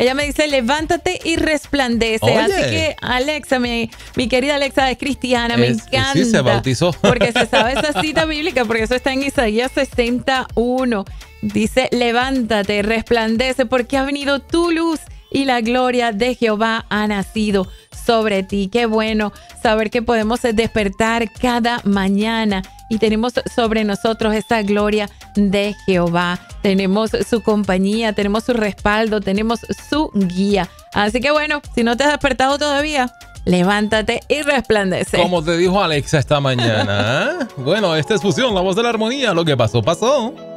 Ella me dice, levántate y resplandece. Oye. Así que, Alexa, mi querida Alexa es cristiana, me encanta. Sí, se bautizó. Porque se sabe esa cita bíblica, porque eso está en Isaías 61. Dice, levántate, resplandece, porque ha venido tu luz y la gloria de Jehová ha nacido sobre ti. Qué bueno saber que podemos despertar cada mañana y tenemos sobre nosotros esa gloria de Jehová. Tenemos su compañía, tenemos su respaldo, tenemos su guía. Así que bueno, si no te has despertado todavía, levántate y resplandece. Como te dijo Alexa esta mañana. Bueno, esta es Fusión, la voz de la armonía. Lo que pasó, pasó.